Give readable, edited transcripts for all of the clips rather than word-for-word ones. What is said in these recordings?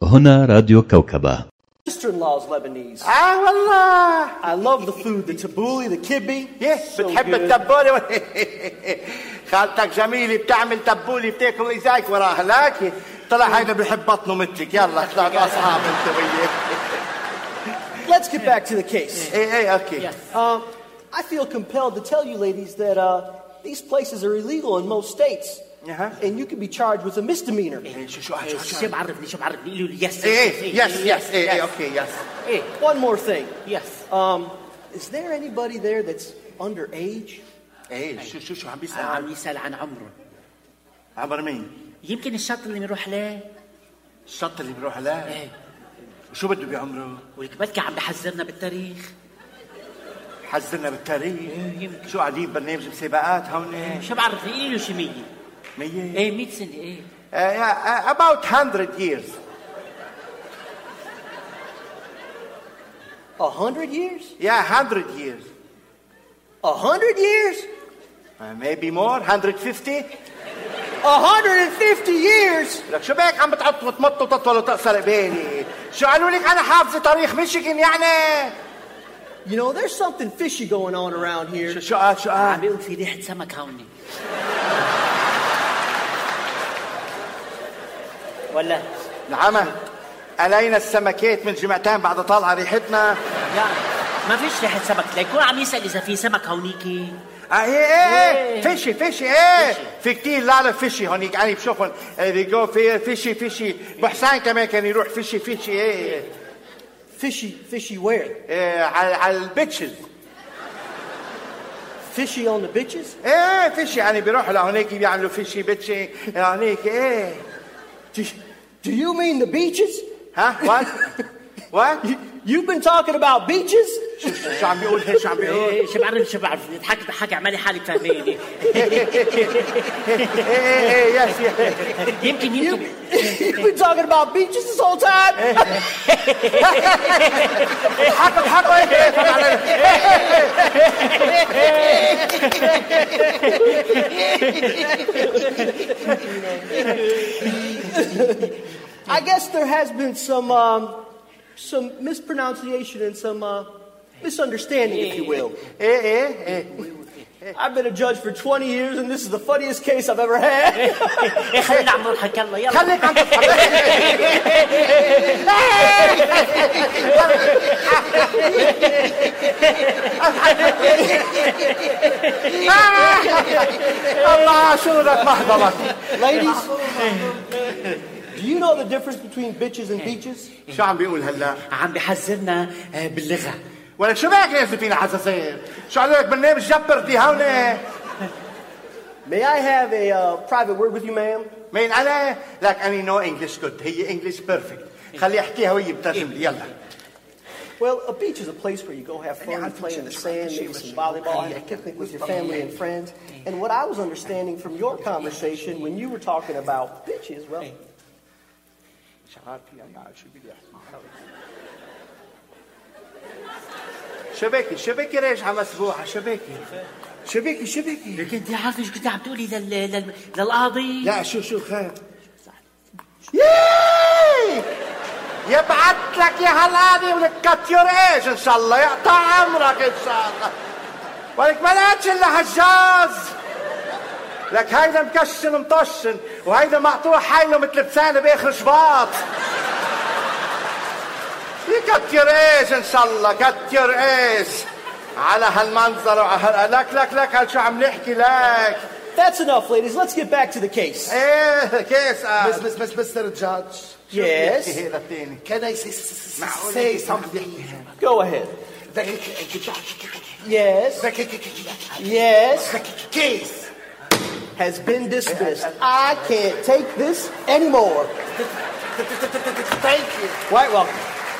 هنا راديو كوكبة. Sister-in-law's Lebanese. والله. I love the food, the tabbouleh, the kibbe. Yes, So بتحب good. التبولة. خالتك جميلة بتعمل تبولة بتاكل إزاك وراها لكن طلع هيدا بيحب بطنه مثلك. يلا طلعت أصحاب أنت وياه. Let's get back to the case. إيه أوكي. I feel compelled to tell you ladies that these places are illegal in most states. And you can be charged with a misdemeanor. شو بعرفني قولوا لي يس Yes. Okay, yes. One more thing. يس Is there anybody there that's underage? إيه شو عم بيسأل عم يسأل عن عمره. عمر مين؟ يمكن الشط اللي بنروح له. الشط اللي بروح له. ايه شو بده بعمره؟ ولك بلكي عم بحذرنا بالتاريخ. حذرنا بالتاريخ. يمكن. شو قاعدين برنامج مسابقات هون؟ شو بعرفني قولوا له شي 100. 100. ايه 100 سنة ايه. About 100 years. 100 years? Yeah, 100 years. 100 years? Maybe more. 150. 150 years? لك شو بك عم بتعط وتمط وتطول وتقصر قبالي؟ شو قالوا لك أنا حافظة تاريخ ميشيغان يعني؟ You know, there's something fishy going on around here. شو قال؟ عم بيقول في ريحة سمك هون. ولا نعم. علينا السمكات من جمعتين بعد طالعة ريحتنا. يعني ما فيش ريحة سمك ليكون عم يسأل إذا في سمك هونيكي. ايه فيشي ايه في كتير لا فيشي هونيك انا بشوفهم بيجو في فيشي بحسان كمان كان يروح فيشي ايه Fishy where? ايه على البيتشز. Fishy on the bitches? ايه فيشي يعني بيروحوا لهونيك بيعملوا فيشي بيتشي هونيك ايه. Do you mean the beaches? ها what You've been talking about beaches? شو عم بيقول هيك شو عم بيقول؟ شو بعرف حكي عمالي حالك فهميني. ايه يس يمكن You've been talking about beaches this whole time? حكوا I guess there has been some mispronunciation and some misunderstanding, if you will. I've been a judge for 20 years, and this is the funniest case I've ever had. خلينا عم نضحك يلا يلا. خليك عم تضحك. الله شو بدك محضرك. Ladies, do you know the difference between bitches and beaches? شو عم بيقول هلا؟ عم بحذرنا باللغة. ولك شو بك نازل فينا حساسين؟ شو قالوا لك برنامج جبردي هون؟ May I have a private word with you, ma'am? مين أنا؟ لك أنا نو إنجلش جود، هي إنجلش بيرفكت. خليه يحكيها وهي بترجم لي يلا. Well, a beach is a place where you go have fun, you play in the sand, maybe some volleyball, have a picnic with your family and friends. And what I was understanding from your conversation when you were talking about bitches, well... شبكي راجعة مسبوحة شبكي لكن انت عارفه شو كنت عم تقولي للقاضي؟ لا شو خير يبعت لك يا هالقاضي ولك كتير ايش ان شاء الله يقطع عمرك ان شاء الله ولك ما لقيتش الا هالجاز لك هيدا مكشن مطشن وهيدا مقطوع حيله مثل بسانه باخر شباط كتير ايش ان شاء الله كتير ايش على هالمنظر لك هل شو عم نحكي لك. That's enough, ladies. Let's get back to the case. Case. Mr. Judge. Yes. Can I say something? Go ahead. Yes. Yes. Case has been dismissed. I can't take this anymore. Thank you. Quite welcome.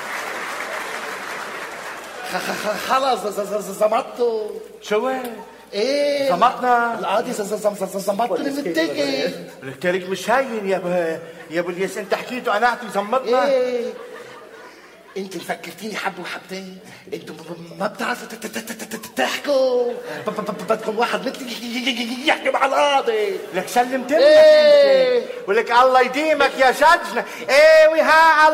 خلاص زمطوا. شو ايه زمطنا القاضي زمطني من الدقيق. التاريخ مش هين يا ابو الياس انت حكيته انا اعطي زمطنا. ايه انت فكرتيني حبه وحبتين انتوا ما بتعرفوا تحكوا بدكم واحد مثلي يحكي مع القاضي. لك سلمت لك ولك الله يديمك يا جدنا. ايه وها